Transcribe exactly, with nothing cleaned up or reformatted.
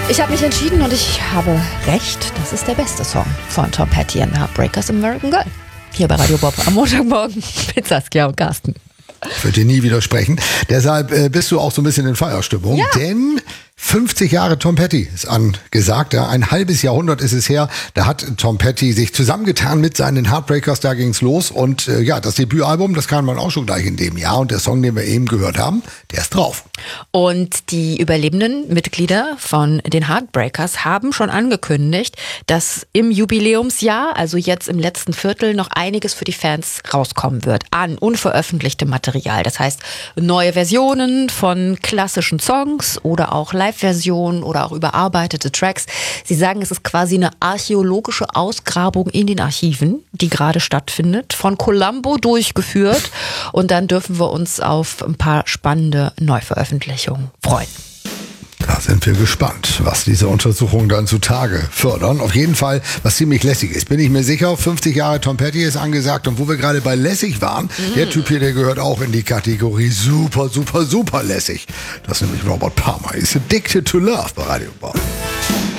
Ich habe mich entschieden und ich habe recht. Das ist der beste Song von Tom Petty and the Heartbreakers, American Girl. Hier bei Radio Bob am Montagmorgen mit Saskia und Carsten. Ich würde dir nie widersprechen. Deshalb äh, bist du auch so ein bisschen in Feierstimmung. Ja. Denn fünfzig Jahre Tom Petty ist angesagt. Ja, ein halbes Jahrhundert ist es her. Da hat Tom Petty sich zusammengetan mit seinen Heartbreakers. Da ging's los. Und äh, ja, das Debütalbum, das kam man auch schon gleich in dem Jahr. Und der Song, den wir eben gehört haben, der ist drauf. Und die überlebenden Mitglieder von den Heartbreakers haben schon angekündigt, dass im Jubiläumsjahr, also jetzt im letzten Viertel, noch einiges für die Fans rauskommen wird an unveröffentlichtem Material. Das heißt, neue Versionen von klassischen Songs oder auch Live-Versionen oder auch überarbeitete Tracks. Sie sagen, es ist quasi eine archäologische Ausgrabung in den Archiven, die gerade stattfindet, von Columbo durchgeführt. Und dann dürfen wir uns auf ein paar spannende Neuveröffentlichungen freuen. Da sind wir gespannt, was diese Untersuchungen dann zutage fördern. Auf jeden Fall, was ziemlich lässig ist, bin ich mir sicher. fünfzig Jahre Tom Petty ist angesagt. Und wo wir gerade bei lässig waren, mhm. der Typ hier, der gehört auch in die Kategorie super, super, super lässig. Das ist nämlich Robert Palmer. Ist Addicted to Love bei Radio Bob.